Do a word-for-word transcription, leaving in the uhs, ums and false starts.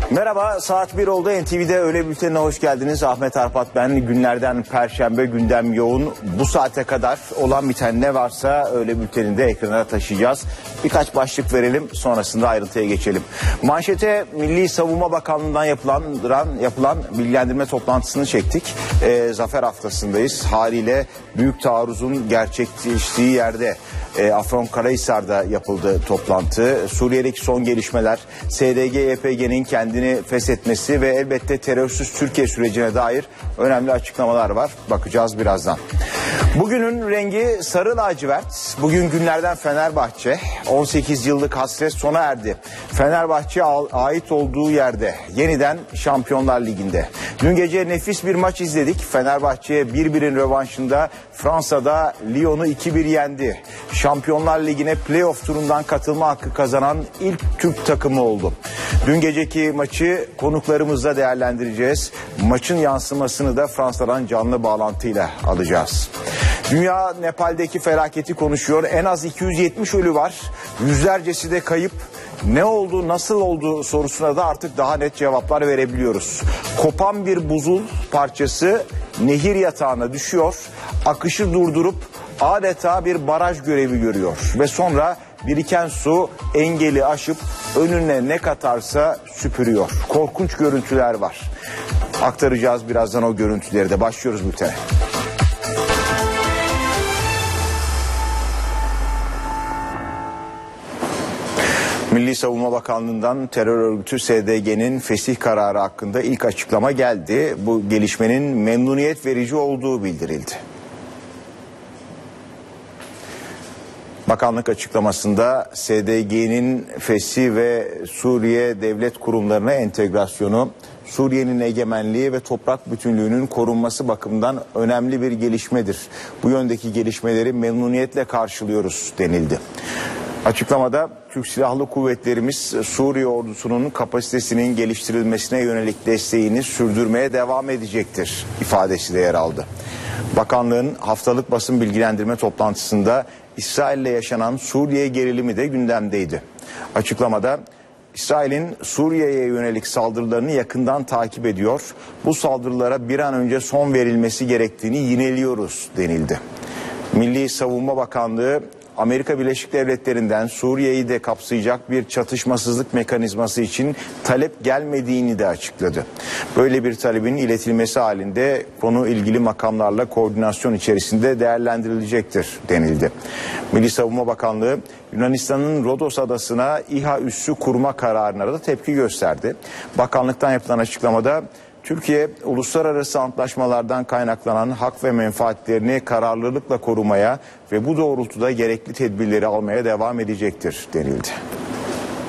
Merhaba, saat bir oldu. N T V'de Öğle Bülteni'ne hoş geldiniz. Ahmet Arpat ben. Günlerden Perşembe, gündem yoğun. Bu saate kadar olan biten ne varsa Öğle Bülteni'nde ekrana taşıyacağız. Birkaç başlık verelim, sonrasında ayrıntıya geçelim. Manşete Milli Savunma Bakanlığı'ndan yapılan, yapılan bilgilendirme toplantısını çektik. E, Zafer haftasındayız. Haliyle büyük taarruzun gerçekleştiği yerde e, Afyonkarahisar'da yapıldı toplantı. Suriye'deki son gelişmeler, S D G Y P G'nin kendini feshetmesi ve elbette terörsüz Türkiye sürecine dair önemli açıklamalar var. Bakacağız birazdan. Bugünün rengi sarı lacivert. Bugün günlerden Fenerbahçe. on sekiz yıllık hasret sona erdi. Fenerbahçe ait olduğu yerde yeniden Şampiyonlar Ligi'nde. Dün gece nefis bir maç izledik. Fenerbahçe bir birin rövanşında Fransa'da Lyon'u iki bir yendi. Şampiyonlar Ligi'ne playoff turundan katılma hakkı kazanan ilk Türk takımı oldu. Dün geceki maçı konuklarımızla değerlendireceğiz. Maçın yansımasını da Fransa'dan canlı bağlantıyla alacağız. Dünya Nepal'deki felaketi konuşuyor. En az iki yüz yetmiş ölü var. Yüzlercesi de kayıp. Ne oldu, nasıl oldu sorusuna da artık daha net cevaplar verebiliyoruz. Kopan bir buzul parçası nehir yatağına düşüyor. Akışı durdurup adeta bir baraj görevi görüyor. Ve sonra biriken su engeli aşıp önüne ne katarsa süpürüyor. Korkunç görüntüler var. Aktaracağız birazdan o görüntüleri de. Başlıyoruz bültene. Milli Savunma Bakanlığı'ndan terör örgütü S D G'nin fesih kararı hakkında ilk açıklama geldi. Bu gelişmenin memnuniyet verici olduğu bildirildi. Bakanlık açıklamasında S D G'nin fesih ve Suriye devlet kurumlarına entegrasyonu, Suriye'nin egemenliği ve toprak bütünlüğünün korunması bakımından önemli bir gelişmedir. Bu yöndeki gelişmeleri memnuniyetle karşılıyoruz denildi. Açıklamada Türk Silahlı Kuvvetlerimiz Suriye ordusunun kapasitesinin geliştirilmesine yönelik desteğini sürdürmeye devam edecektir ifadesi de yer aldı. Bakanlığın haftalık basın bilgilendirme toplantısında İsrail'le yaşanan Suriye gerilimi de gündemdeydi. Açıklamada İsrail'in Suriye'ye yönelik saldırılarını yakından takip ediyor. Bu saldırılara bir an önce son verilmesi gerektiğini yineliyoruz denildi. Milli Savunma Bakanlığı Amerika Birleşik Devletleri'nden Suriye'yi de kapsayacak bir çatışmasızlık mekanizması için talep gelmediğini de açıkladı. Böyle bir talebin iletilmesi halinde konu ilgili makamlarla koordinasyon içerisinde değerlendirilecektir denildi. Milli Savunma Bakanlığı Yunanistan'ın Rodos adasına İHA üssü kurma kararına da tepki gösterdi. Bakanlıktan yapılan açıklamada Türkiye, uluslararası antlaşmalardan kaynaklanan hak ve menfaatlerini kararlılıkla korumaya ve bu doğrultuda gerekli tedbirleri almaya devam edecektir denildi.